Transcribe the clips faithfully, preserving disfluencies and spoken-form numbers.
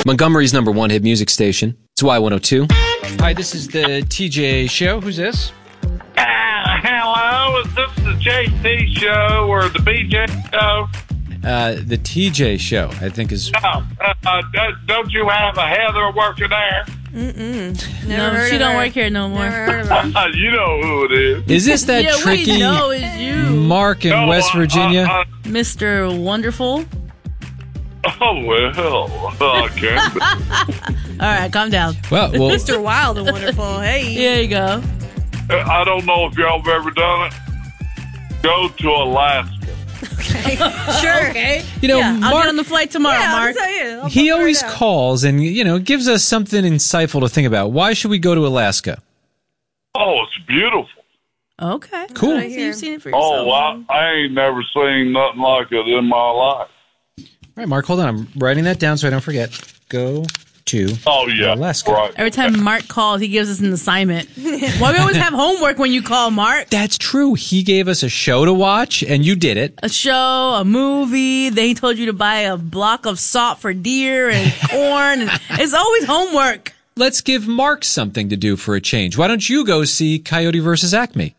Montgomery's number one hit music station. It's Y one oh two. Hi, this is the T J Show. Who's this? Uh, hello, is this the J T Show or the B J Show? Uh, the T J Show, I think is... No, uh, uh, don't you have a Heather working there? Mm-mm. Never No, heard she of don't her. work here no more. Never heard of her. You know who it is. Is this that Yeah, tricky we know it's you. Mark in No, West uh, Virginia? Uh, uh, Mister Wonderful. oh, well, I can't. All right, calm down. well, well, Mister Wild and Wonderful. Hey. There you go. I don't know if y'all have ever done it. Go to Alaska. Sure. Okay. you know, Yeah, I'll Mark, get on the flight tomorrow, Yeah, Mark. I'll tell you. I'll he put it always right out. calls and, you know, gives us something insightful to think about. Why should we go to Alaska? Oh, it's beautiful. Okay. Cool. So you've seen it for yourself. Oh, I, I ain't never seen nothing like it in my life. All right, Mark, hold on. I'm writing that down so I don't forget. Go to Oh, yeah. Alaska. Right. Every time Mark calls, he gives us an assignment. Why we always have homework when you call, Mark? That's true. He gave us a show to watch, and you did it. A show, a movie. Then he told you to buy a block of salt for deer and corn. And it's always homework. Let's give Mark something to do for a change. Why don't you go see Coyote versus Acme?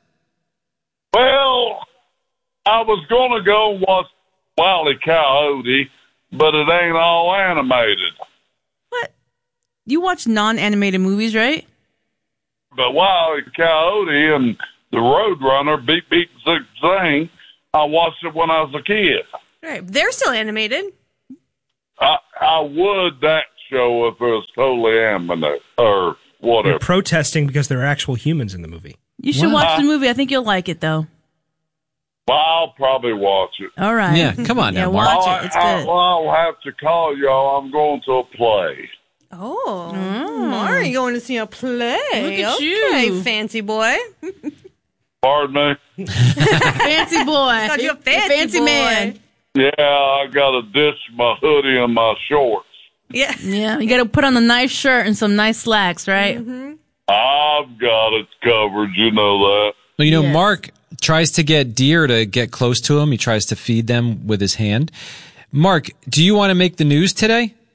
Well, I was going to go watch Wile E. Coyote, but it ain't all animated. What? You watch non-animated movies, right? But Wile E. Coyote and the Roadrunner, Beep Beep Zig Zang, I watched it when I was a kid. Right. They're still animated. I, I would that show if it was totally animated or They're whatever. protesting because there are actual humans in the movie. You should What? watch the movie. I think you'll like it, though. Well, I'll probably watch it. All right. Yeah, come on Yeah, now, Mark. watch I, it. It's I, good. well, I'll have to call y'all. I'm going to a play. Oh. Are you going to see a play? Look at okay, you. fancy boy. Pardon me? Fancy boy. Thought you a You're fancy boy. man. Yeah, I got to ditch my hoodie and my shorts. Yeah. Yeah, you got to put on a nice shirt and some nice slacks, right? Mm-hmm. I've got it covered. You know that. Well, you know, Yes. Mark tries to get deer to get close to him. He tries to feed them with his hand. Mark, do you want to make the news today?